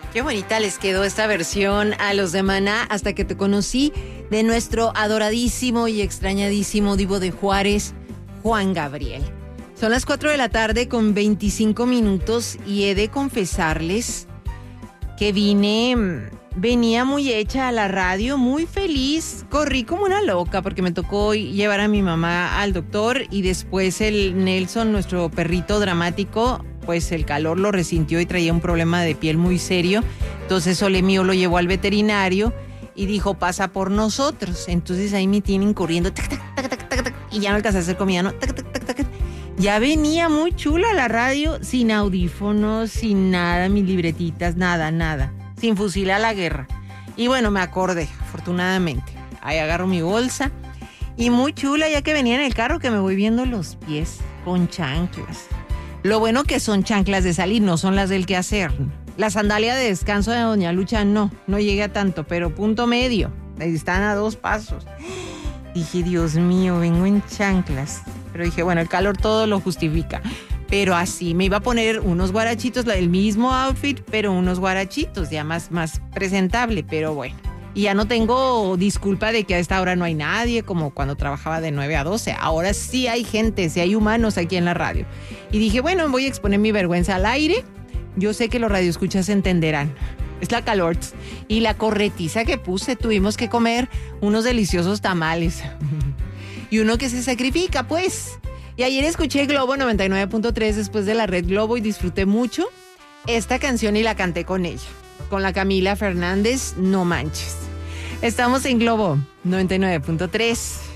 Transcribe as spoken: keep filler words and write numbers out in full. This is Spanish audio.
Qué bonita les quedó esta versión a los de Maná, Hasta que te conocí, de nuestro adoradísimo y extrañadísimo divo de Juárez, Juan Gabriel. Son las cuatro de la tarde con veinticinco minutos y he de confesarles que vine, venía muy hecha a la radio, muy feliz. Corrí como una loca porque me tocó llevar a mi mamá al doctor y después el Nelson, nuestro perrito dramático, pues el calor lo resintió y traía un problema de piel muy serio. Entonces Ole mío lo llevó al veterinario y dijo, pasa por nosotros. Entonces ahí me tienen corriendo, tac, tac, tac, tac, tac, tac, y ya no alcancé a hacer comida, ¿no? Tac, tac, tac, tac. Ya venía muy chula la radio, sin audífonos, sin nada, mis libretitas, nada, nada. Sin fusil a la guerra. Y bueno, me acordé, afortunadamente. Ahí agarro mi bolsa. Y muy chula, ya que venía en el carro, que me voy viendo los pies con chanclas. Lo bueno que son chanclas de salir, no son las del quehacer. La sandalia de descanso de Doña Lucha no, no llega tanto, pero punto medio. Están a dos pasos. Dije, Dios mío, vengo en chanclas. Pero dije, bueno, el calor todo lo justifica. Pero así, me iba a poner unos guarachitos, el mismo outfit, pero unos guarachitos, ya más, más presentable, pero bueno. Y ya no tengo disculpa de que a esta hora no hay nadie, como cuando trabajaba de nueve a doce. Ahora sí hay gente, sí hay humanos aquí en la radio. Y dije, bueno, voy a exponer mi vergüenza al aire. Yo sé que los radioescuchas entenderán. Es la calor. Y la corretiza que puse, tuvimos que comer unos deliciosos tamales. Y uno que se sacrifica, pues. Y ayer escuché Globo noventa y nueve punto tres después de la Red Globo y disfruté mucho esta canción y la canté con ella. Con la Camila Fernández, No Manches. Estamos en Globo noventa y nueve punto tres.